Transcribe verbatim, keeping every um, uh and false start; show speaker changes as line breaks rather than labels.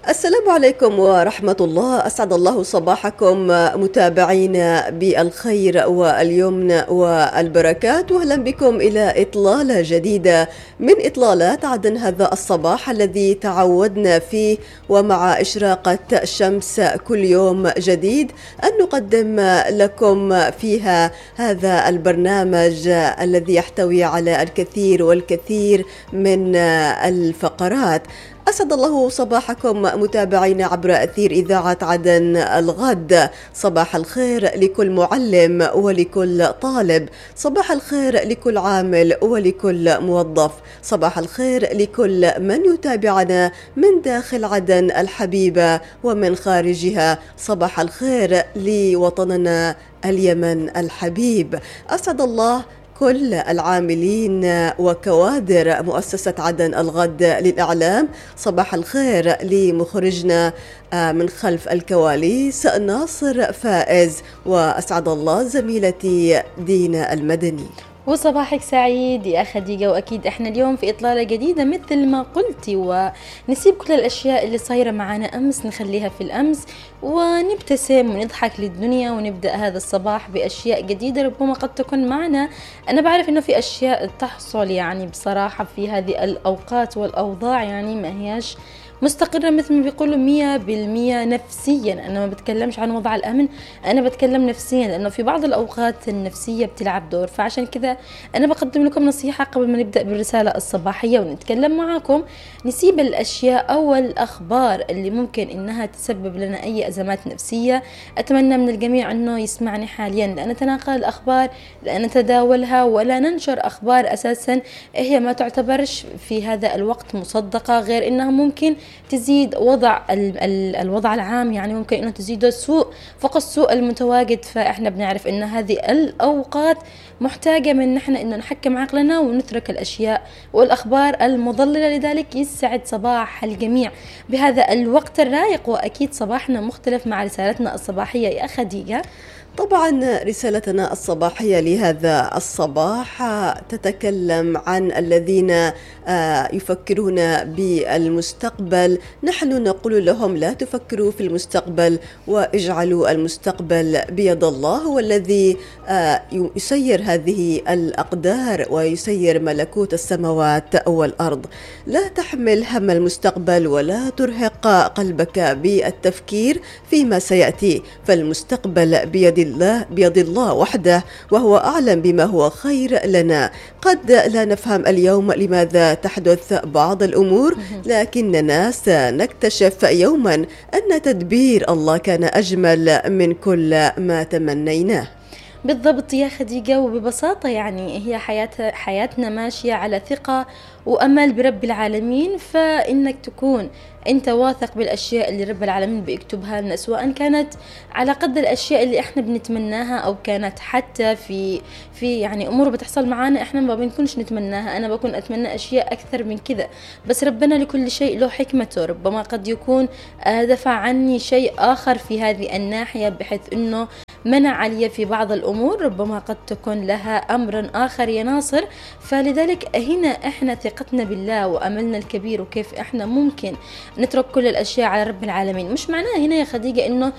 السلام عليكم ورحمة الله، أسعد الله صباحكم متابعينا بالخير واليمن والبركات، وأهلا بكم إلى إطلالة جديدة من إطلالات عدن هذا الصباح الذي تعودنا فيه ومع إشراقة الشمس كل يوم جديد أن نقدم لكم فيها هذا البرنامج الذي يحتوي على الكثير والكثير من الفقرات. أسعد الله صباحكم متابعينا عبر أثير إذاعة عدن الغد. صباح الخير لكل معلم ولكل طالب، صباح الخير لكل عامل ولكل موظف، صباح الخير لكل من يتابعنا من داخل عدن الحبيبة ومن خارجها، صباح الخير لوطننا اليمن الحبيب. أسعد الله كل العاملين وكوادر مؤسسة عدن الغد للإعلام، صباح الخير لمخرجنا من خلف الكواليس ناصر فائز، وأسعد الله زميلتي دينا المدني.
وصباحك سعيد يا خديجة. وأكيد إحنا اليوم في إطلالة جديدة مثل ما قلتي، ونسيب كل الأشياء اللي صايرة معنا أمس نخليها في الأمس، ونبتسم ونضحك للدنيا، ونبدأ هذا الصباح بأشياء جديدة ربما قد تكون معنا. أنا بعرف إنه في أشياء تحصل يعني بصراحة في هذه الأوقات والأوضاع، يعني ما هياش مستقرة مثل ما بيقولوا مية بالمية نفسيا. أنا ما بتكلمش عن وضع الأمن، أنا بتكلم نفسيا، لأنه في بعض الأوقات النفسية بتلعب دور. فعشان كذا أنا بقدم لكم نصيحة قبل ما نبدأ بالرسالة الصباحية ونتكلم معاكم. نسيب الأشياء أو الأخبار اللي ممكن إنها تسبب لنا أي أزمات نفسية. أتمنى من الجميع أنه يسمعني حاليا، لا نتناقل الأخبار، لا نتداولها، ولا ننشر أخبار أساسا هي ما تعتبرش في هذا الوقت مصدقة، غير إنها ممكن تزيد وضع ال ال الوضع العام، يعني ممكن انه تزيد السوء فوق السوء المتواجد. فاحنا بنعرف ان هذه الاوقات محتاجة من نحن انه نحكم عقلنا ونترك الاشياء والاخبار المضللة. لذلك يسعد صباح الجميع بهذا الوقت الرايق، واكيد صباحنا مختلف مع رسالتنا الصباحية يا خديجة.
طبعا رسالتنا الصباحية لهذا الصباح تتكلم عن الذين يفكرون بالمستقبل. نحن نقول لهم لا تفكروا في المستقبل واجعلوا المستقبل بيد الله، هو الذي يسير هذه الأقدار ويسير ملكوت السماوات والأرض. لا تحمل هم المستقبل ولا ترهق قلبك بالتفكير فيما سيأتي، فالمستقبل بيد الله بيد الله وحده، وهو أعلم بما هو خير لنا. قد لا نفهم اليوم لماذا تحدث بعض الأمور، لكننا سنكتشف يوما أن تدبير الله كان أجمل من كل ما تمنيناه.
بالضبط يا خديجة. وببساطة يعني هي حياة حياتنا ماشية على ثقة وأمل برب العالمين، فإنك تكون أنت واثق بالأشياء اللي رب العالمين بيكتبها لنا، سواء كانت على قدر الأشياء اللي إحنا بنتمناها، أو كانت حتى في في يعني أمور بتحصل معانا إحنا ما بنكونش نتمناها. أنا بكون أتمنى أشياء أكثر من كذا، بس ربنا لكل شيء له حكمته. ربما قد يكون دفع عني شيء آخر في هذه الناحية، بحيث إنه منع علي في بعض الأمور، ربما قد تكون لها أمر آخر يا ناصر. فلذلك هنا إحنا ثقتنا بالله وأملنا الكبير، وكيف إحنا ممكن نترك كل الأشياء على رب العالمين. مش معناه هنا يا خديجة إنه